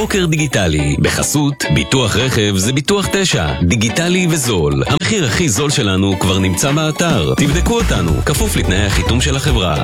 בוקר דיגיטלי, בחסות ביטוח רכב זה ביטוח 9, דיגיטלי וזול. המחיר הכי זול שלנו כבר נמצא באתר. תבדקו אותנו, כפוף לתנאי החיתום של החברה.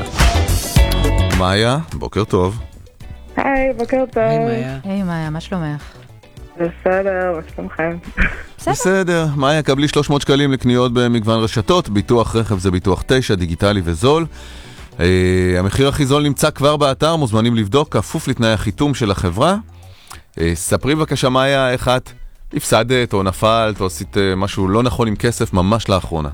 מאיה, בוקר טוב. היי, בוקר טוב. היי מאיה, מה שלומך? בסדר, מה שלומכם? בסדר, מאיה, קבלי 300 שקלים לקניות במגוון רשתות, ביטוח רכב זה ביטוח 9, דיגיטלי וזול. המחיר הכי זול נמצא כבר באתר, מוזמנים לבדוק, כפוף לתנאי החיתום של החברה. ספרי בבקשה מאיה, איך את הפסדת או נפלת או עשית משהו לא נכון עם כסף ממש לאחרונה.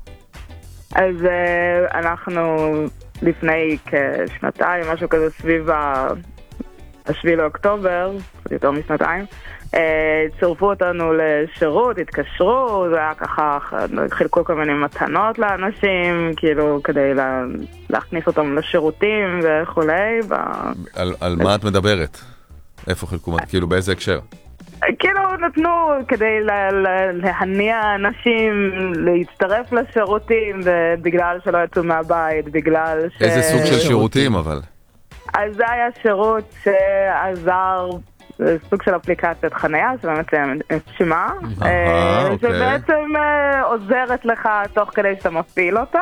אז אנחנו לפני כשנתיים, משהו כזה סביב השביעי לאוקטובר, יותר משנתיים, צורפו אותנו לשירות, התקשרו, זה היה ככה, חילקו כל מיני מתנות לאנשים, כאילו כדי להכניס אותם לשירותים וכולי. על מה את מדברת? איפה חילקו? כאילו באיזה הקשר? כאילו נתנו כדי להניע אנשים להצטרף לשירותים בגלל שלא יצאו מהבית, בגלל ש... איזה סוג של שירותים אבל? אז זה היה שירות שעזר, סוג של אפליקציית חנייה, שבאמת את שמה, שבעצם עוזרת לך תוך כדי שאתה מפעיל אותה.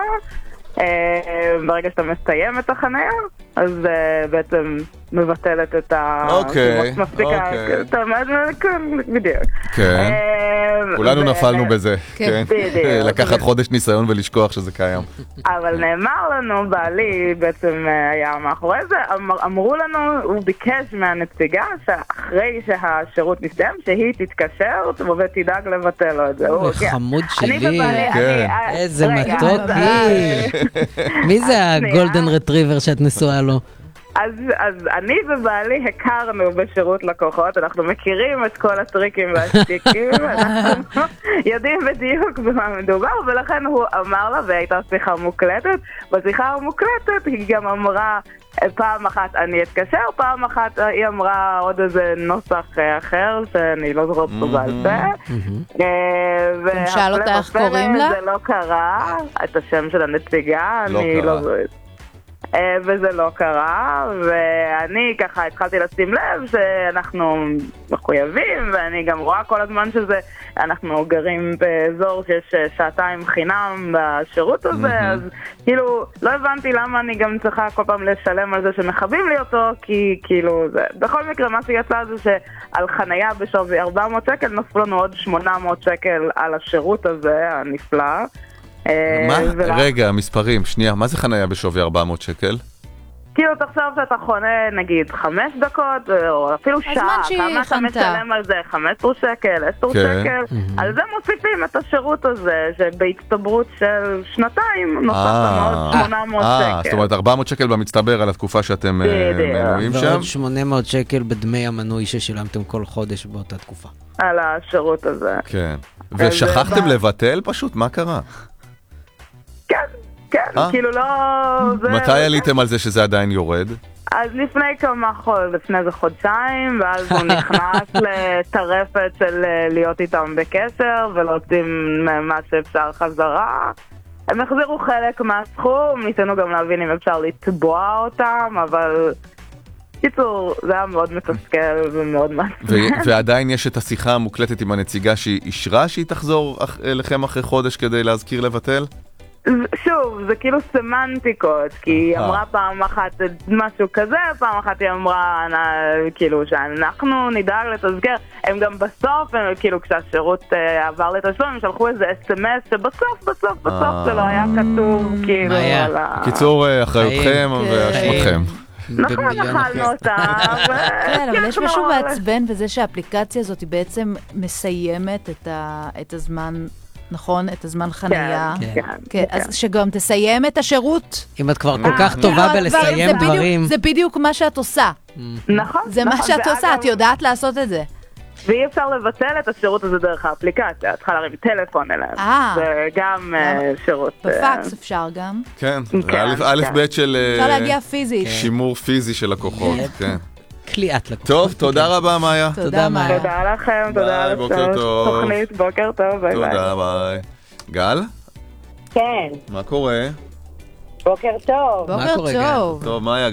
ברגע שאתה מסיים את החנייה, אז בעצם מבטלת את מספיקה. בדיוק. כן. כולנו נפלנו בזה. לקחת חודש ניסיון ולשכוח שזה קיים. אבל נאמר לנו, בעלי בעצם היה מאחורי זה, אמרו לנו, הוא ביקש מהנציגה שאחרי שהשירות נסיים, שהיא תתקשר ותדאג לבטל לו את זה. חמוד שלי, איזה מתוק היא. מי זה הגולדן רטריבר שאת נשואה לו? אז אני ובעלי הכרנו בשירות לקוחות, אנחנו מכירים את כל הטריקים והשטיקים, אנחנו יודעים בדיוק במה מדובר, ולכן הוא אמר לה, והייתה שיחה מוקלטת, בשיחה המוקלטת היא גם אמרה, פעם אחת אני אתקשר, פעם אחת היא אמרה עוד איזה נוסח אחר, שאני לא זוכרת אותו בעל פה. שאל אותה איך קוראים לה? זה לא קרה, את השם של הנציגה, אני לא זוכרת. וזה לא קרה, ואני ככה התחלתי לשים לב שאנחנו מחויבים, ואני גם רואה כל הזמן שזה, אנחנו גרים באזור שיש שעתיים חינם בשירות הזה, אז כאילו לא הבנתי למה אני גם צריכה כל פעם לשלם על זה שמחבים לי אותו, כי כאילו זה, בכל מקרה מה שיצא זה שעל חנייה בשווי 400 שקל נוספו לנו עוד 800 שקל על השירות הזה הנפלא. מה? רגע, מספרים, שנייה, מה זה חנייה בשווי 400 שקל? כאילו תחשוב שאתה חונה נגיד 5 דקות או אפילו שעה, כמה אתה משלם על זה? 15 שקל, 10 שקל, על זה מוסיפים את השירות הזה שבהצטברות של שנתיים נוסף לנו 800 שקל. זאת אומרת 400 שקל במצטבר על התקופה שאתם מנויים שם? ועוד 800 שקל בדמי המנוי ששילמתם כל חודש באותה תקופה. על השירות הזה. כן. ושכחתם לבטל פשוט? מה קרה? כן, כאילו לא... מתי עליתם על זה שזה עדיין יורד? אז לפני זה חודשיים, ואז הוא נכנס לטרפת של להיות איתם בקשר, ולהוציא מה שאפשר חזרה. הם החזירו חלק מהסכום, ניסינו גם להבין אם אפשר לתבוע אותם, אבל... קיצור, זה היה מאוד מתסכל ומאוד מעצבן. ועדיין יש את השיחה המוקלטת עם הנציגה שהיא אישרה שהיא תחזור אליכם אחרי חודש כדי להזכיר לבטל? שוב, זה כאילו סמנטיקות, כי היא אמרה פעם אחת משהו כזה, פעם אחת היא אמרה כאילו שאנחנו נדאג לתזכר, הם גם בסוף, כאילו כשהשירות עבר לתשלום, הם שלחו איזה אס-אמס שבסוף זה לא היה כתוב, כאילו על ה... קיצור, אחריותכם ואשמתכם. נכון, אכלנו אותה. כן, אבל יש משהו מעצבן בזה שהאפליקציה הזאת היא בעצם מסיימת את הזמן... נכון, את הזמן חנייה. כן. אז שגם תסיים את השירות. אם את כבר כל כך טובה בלסיים דברים. זה בדיוק מה שאת עושה. נכון. זה מה שאת עושה, את יודעת לעשות את זה. ואי אפשר לבטל את השירות הזה דרך האפליקציה, את צריכה להרים טלפון אליהם. זה גם שירות. בפקס אפשר גם. כן, א' ב' של... אפשר להגיע פיזית. שימור פיזי של לקוחות, כן. קליעת לקוחות. טוב, תודה רבה מאיה. תודה מאיה. תודה לכם, תודה על התוכנית, בוקר טוב, ביי ביי. תודה, ביי. גל? כן. מה קורה? בוקר טוב. בוקר טוב. טוב, מאיה,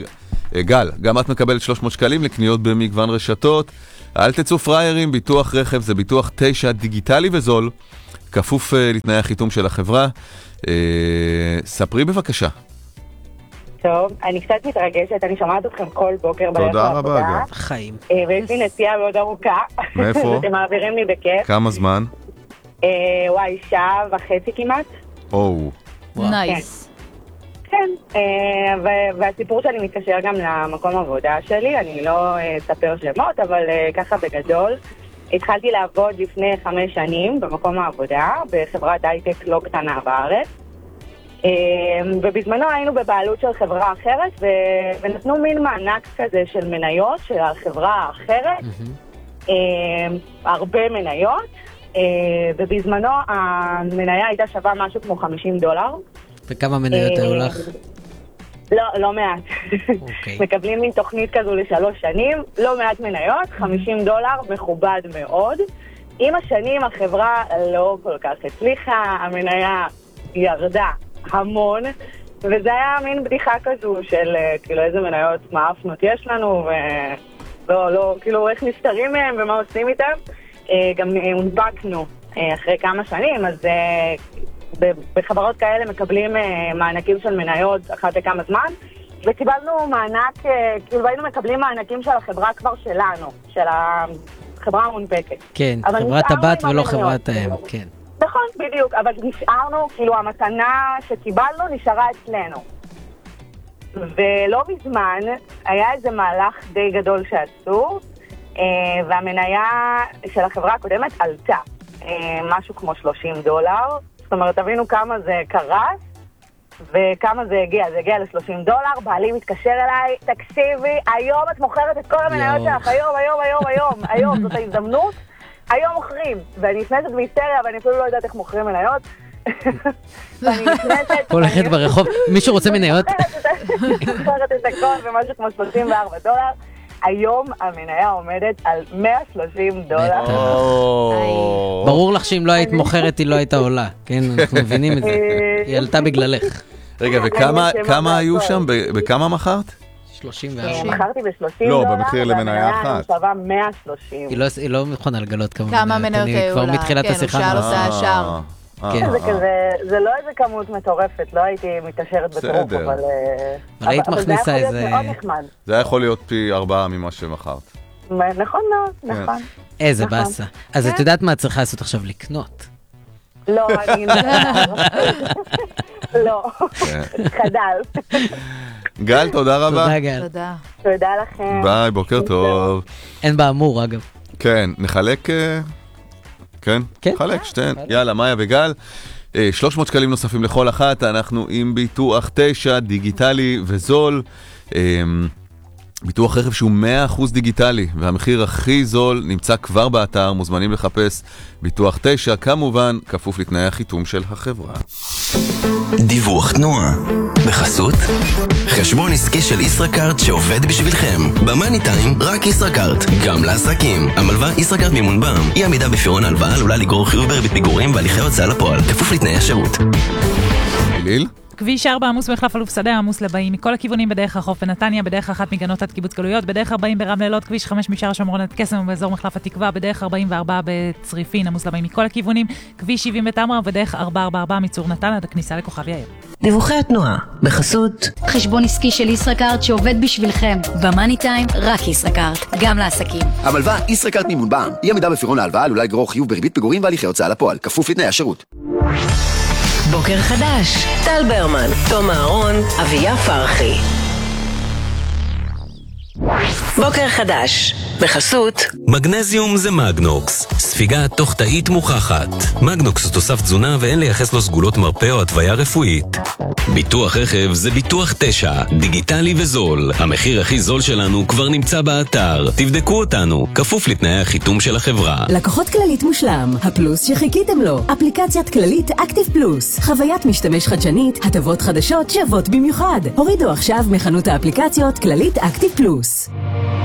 גל, גם את מקבלת 300 שקלים לקניות במגוון רשתות. אל תצאו פריירים, ביטוח רכב זה ביטוח 9 דיגיטלי וזול, כפוף לתנאי החיתום של החברה. ספרי בבקשה. טוב, אני קצת מתרגשת, אני שומעת אתכם כל בוקר בדרך לעבודה. תודה רבה, גל. חיים. ויש לי נסיעה מאוד ארוכה. מאיפה? אתם מעבירים לי בכיף. כמה זמן? וואי, שעה וחצי כמעט. נייס. כן, והסיפור שאני מתקשר גם למקום העבודה שלי, אני לא אספר שמות, אבל ככה בגדול. התחלתי לעבוד לפני 5 שנים במקום העבודה, בחברת הייטק לא קטנה בארץ. ובזמנו היינו בבעלות של חברה אחרת, ונתנו מין מענק כזה של מניות של החברה האחרת, הרבה מניות, ובזמנו המניה הייתה שווה משהו כמו $50. וכמה מניות היו לך? לא מעט. מקבלים מין תוכנית כזו ל3 שנים, לא מעט מניות, $50, מכובד מאוד. עם השנים החברה לא כל כך הצליחה, המניה ירדה המון, וזה היה מין בדיחה כזו של כאילו איזה מניות מאפנות יש לנו, ולא, כאילו איך נסתרים מהם ומה עושים איתם. גם הונפקנו אחרי כמה שנים, אז בחברות כאלה מקבלים מענקים של מניות אחת לכמה זמן, וקיבלנו מענק, כאילו היינו מקבלים מענקים של החברה כבר שלנו, של החברה המונפקת. כן, חברת הבת ולא חברת האם, כן. נכון, בדיוק, אבל נשארנו, כאילו המתנה שקיבלנו נשארה אצלנו. ולא מזמן היה איזה מהלך די גדול שעשו, והמניה של החברה הקודמת עלתה, משהו כמו $30. זאת אומרת, תבינו כמה זה קרס, וכמה זה הגיע. זה הגיע ל$30, בעלי מתקשר אליי, תקשיבי, היום את מוכרת את כל המניות שלך, היום, זאת ההזדמנות, היום מוכרים. ואני נכנסת בהיסטריה, ואני אפילו לא יודעת איך מוכרים מניות. ואני נכנסת... הולכת ברחוב, מישהו רוצה מניות? מוכרת את הכל במשהו כמו $34. היום המניה עומדת על $130. ברור לך שאם לא היית מוכרת היא לא הייתה עולה, כן? אנחנו מבינים את זה. היא עלתה בגללך. רגע, וכמה היו שם? בכמה מכרת? 34. מכרתי ב$30. לא, במחיר למניה אחת. והמניה שווה 130. היא לא מכונה לגלות כמה מניות היו לה. כבר מתחילת השיחה. כן, הוא שאל אותה השאר. זה לא איזה כמות מטורפת, לא הייתי מתעשרת בטרוף, אבל היית מכניסה איזה... זה היה יכול להיות מאוד נחמד. זה היה יכול להיות פי 4 ממה שמכרת. נכון מאוד, נכון. איזה באסה. אז את יודעת מה את צריכה לעשות עכשיו? לקנות. לא, אני לא. חדל. גל, תודה רבה. תודה גל. תודה לכם. ביי, בוקר טוב. אין באמור אגב. כן, נחלק... כן? נחלק שתיהן. יאללה, מאיה וגל. 300 שקלים נוספים לכל אחת. אנחנו עם ביטוח 9, דיגיטלי וזול. ביטוח רכב שהוא 100% דיגיטלי, והמחיר הכי זול נמצא כבר באתר. מוזמנים לחפש ביטוח 9, כמובן, כפוף לתנאי החיתום של החברה. דיווח תנועה בחסות חשבון עסקי של ישראכרט שעובד בשבילכם. במאני טיים רק ישראכרט, גם לעסקים. המלווה ישראכרט מימון בע"מ, אי עמידה בפירעון הלוואה עלולה לגרור חיוב בריבית פיגורים והליכי הוצאה לפועל, כפוף לתנאי השירות. ליל? כביש 4 עמוס מחלף אלוף שדה, עמוס לבאים מכל הכיוונים בדרך החוף בנתניה, בדרך 1 מגנות עד קיבוץ גלויות, בדרך 40 ברמלה לוד, כביש 5 משער השומרון עד קסם ובאזור מחלף התקווה, בדרך 44 בצריפין, עמוס לבאים מכל הכיוונים, כביש 70 בתמרה ובדרך 444 מצור נתן עד הכניסה לכוכב יאיר. דיווחי התנועה בחסות חשבון עסקי של ישראכרט שעובד בשבילכם. במאני טיים רק ישראכרט, גם לעסקים. המלווה ישראכרט מימון בע"מ, אי עמידה בפירעון ההלוואה עלולה לגרור חיוב בריבית פיגורים והליכי הוצאה לפועל, כפוף לתנאי השירות. בוקר חדש, טל ברמן, תום אהרון, אביה פרחי. בוקר חדש, בחסות מגנזיום זה מגנוקס, ספיגה תוך תאית מוכחת. מגנוקס הוא תוסף תזונה ואין לייחס לו סגולות מרפא או התוויה רפואית. ביטוח רכב זה ביטוח 9, דיגיטלי וזול. המחיר הכי זול שלנו כבר נמצא באתר. תבדקו אותנו, כפוף לתנאי החיתום של החברה. לקוחות כללית מושלם, הפלוס שחיכיתם לו. אפליקציית כללית אקטיב פלוס, חוויית משתמש חדשנית, הטבות חדשות שוות במיוחד. הורידו עכשיו מחנות האפליקציות כללית אקטיב פלוס.